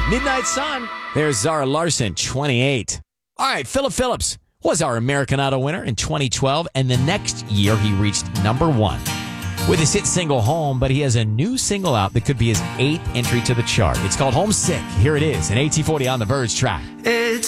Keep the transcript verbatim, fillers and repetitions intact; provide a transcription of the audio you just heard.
Midnight Sun. There's Zara Larson, twenty-eight. All right, Philip Phillips was our American Idol winner in twenty twelve, and the next year he reached number one with his hit single Home, but he has a new single out that could be his eighth entry to the chart. It's called Homesick. Here it is, an A T forty on the Verge track. It's